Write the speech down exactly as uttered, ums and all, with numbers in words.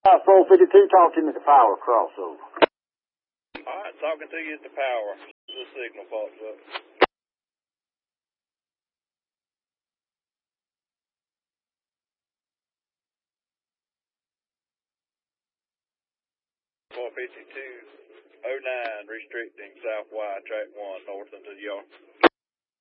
Uh, four fifty-two, talk to me at the power crossover. Alright, talking to you at the power. The signal pops up. four fifty-two oh nine, restricting south Y, track one, north into the yard.